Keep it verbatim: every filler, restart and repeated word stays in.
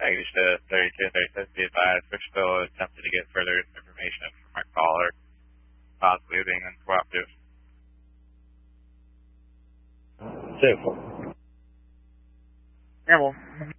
package to thirty-two and thirty-six, be advised. We're still attempting to get further information from our caller, possibly being uncooperative. Two. Yeah, well.